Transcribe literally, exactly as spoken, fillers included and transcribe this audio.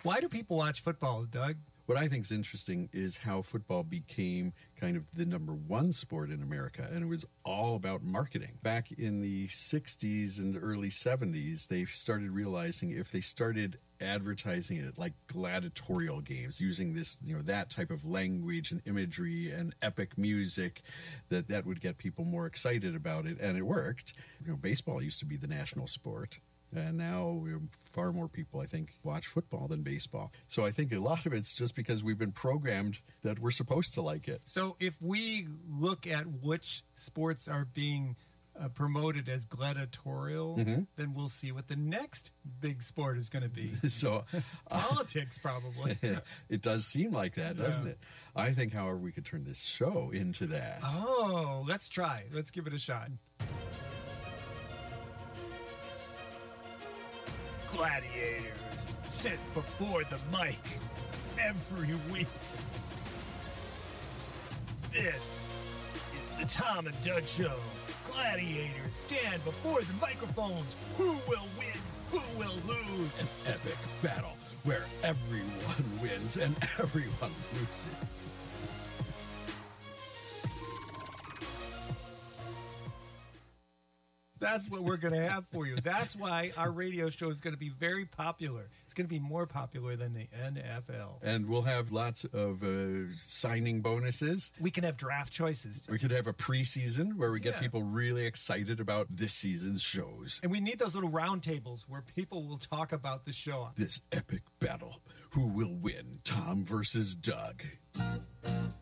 Why do people watch football, Doug? What I think is interesting is how football became kind of the number one sport in America, and it was all about marketing. Back in the sixties and early seventies, they started realizing if they started advertising it like gladiatorial games, using this, you know, that type of language and imagery and epic music, that that would get people more excited about it, and it worked. You know, baseball used to be the national sport. And now you know, far more people, I think, watch football than baseball. So I think a lot of it's just because we've been programmed that we're supposed to like it. So if we look at which sports are being uh, promoted as gladiatorial, mm-hmm. then we'll see what the next big sport is going to be. So politics, probably. It does seem like that, doesn't yeah. it? I think, however, we could turn this show into that. Oh, let's try. Let's give it a shot. Gladiators sit before the mic every week. This is the Tom and Doug Show. Gladiators stand before the microphones. Who will win? Who will lose? An epic battle where everyone wins and everyone loses. That's what we're going to have for you. That's why our radio show is going to be very popular. It's going to be more popular than the N F L. And we'll have lots of uh, signing bonuses. We can have draft choices. We could have a preseason where we get yeah. people really excited about this season's shows. And we need those little round tables where people will talk about the show. This epic battle. Who will win, Tom versus Doug?